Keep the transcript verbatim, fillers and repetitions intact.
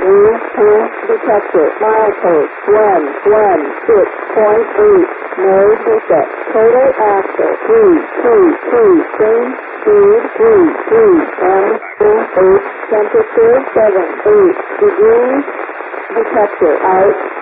two, detector, milepost, one, one, six point eight, no defect, total axle, three, two, two, same speed, three, three, and two, eight, temperature, seven, eight degrees, detector out.